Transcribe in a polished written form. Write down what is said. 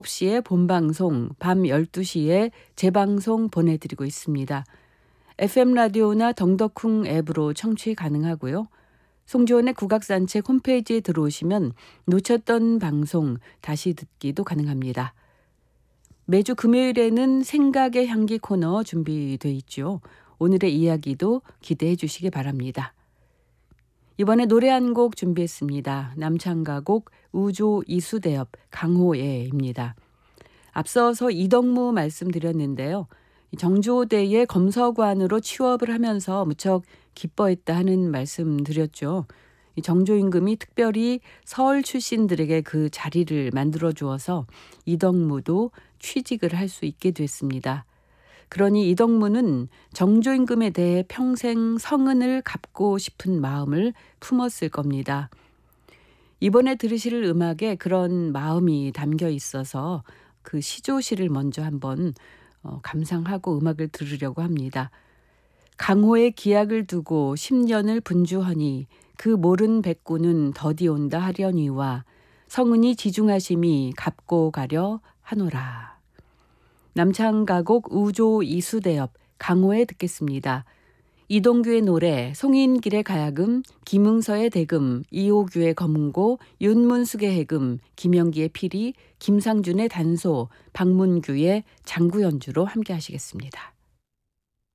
9시에 본방송, 밤 12시에 재방송 보내드리고 있습니다. FM 라디오나 덩더쿵 앱으로 청취 가능하고요. 송지원의 국악산책 홈페이지에 들어오시면 놓쳤던 방송 다시 듣기도 가능합니다. 매주 금요일에는 생각의 향기 코너 준비돼 있죠. 오늘의 이야기도 기대해 주시기 바랍니다. 이번에 노래 한 곡 준비했습니다. 남창가곡 우조 이수대엽 강호애입니다. 앞서서 이덕무 말씀드렸는데요. 정조대의 검서관으로 취업을 하면서 무척 기뻐했다 하는 말씀 드렸죠. 정조 임금이 특별히 서울 출신들에게 그 자리를 만들어 주어서 이덕무도 취직을 할 수 있게 됐습니다. 그러니 이덕무는 정조 임금에 대해 평생 성은을 갚고 싶은 마음을 품었을 겁니다. 이번에 들으실 음악에 그런 마음이 담겨 있어서 그 시조시를 먼저 한번 감상하고 음악을 들으려고 합니다. 강호의 기약을 두고 10년을 분주하니 그 모른 백구는 더디 온다 하려니와 성은이 지중하심이 갚고 가려 하노라. 남창가곡 우조 이수대엽 강호에 듣겠습니다. 이동규의 노래, 송인길의 가야금, 김응서의 대금, 이호규의 검은고, 윤문숙의 해금, 김영기의 피리, 김상준의 단소, 박문규의 장구 연주로 함께 하시겠습니다.